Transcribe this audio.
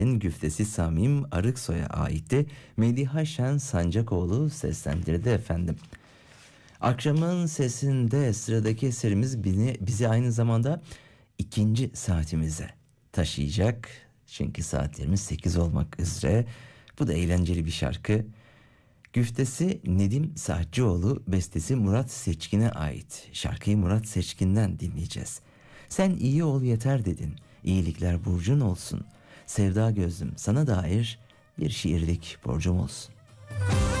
güftesi Samim Arıksoy'a aitti. Mediha Şen Sancakoğlu seslendirdi efendim. Akşamın sesinde sıradaki eserimiz bizi aynı zamanda ikinci saatimize taşıyacak. Çünkü saatlerimiz 8 olmak üzere. Bu da eğlenceli bir şarkı. Güftesi Nedim Saatçıoğlu, bestesi Murat Seçkin'e ait. Şarkıyı Murat Seçkin'den dinleyeceğiz. Sen iyi ol yeter dedin, iyilikler burcun olsun. Sevda gözlüm sana dair bir şiirlik borcum olsun.